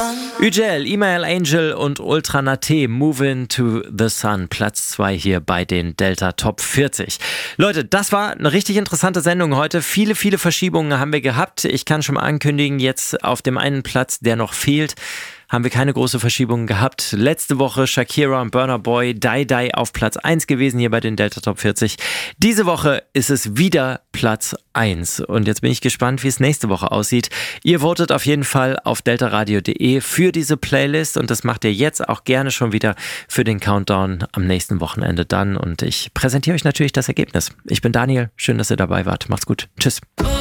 Üjel, Email Angel und Ultra Nate, Moving to the Sun, Platz 2 hier bei den Delta Top 40. Leute, das war eine richtig interessante Sendung heute. Viele Verschiebungen haben wir gehabt. Ich kann schon mal ankündigen, jetzt auf dem einen Platz, der noch fehlt, haben wir keine große Verschiebungen gehabt. Letzte Woche Shakira und Burna Boy, Die Die auf Platz 1 gewesen hier bei den Delta Top 40. Diese Woche ist es wieder Platz 1. Und jetzt bin ich gespannt, wie es nächste Woche aussieht. Ihr votet auf jeden Fall auf deltaradio.de für diese Playlist und das macht ihr jetzt auch gerne schon wieder für den Countdown am nächsten Wochenende dann. Und ich präsentiere euch natürlich das Ergebnis. Ich bin Daniel, schön, dass ihr dabei wart. Macht's gut. Tschüss.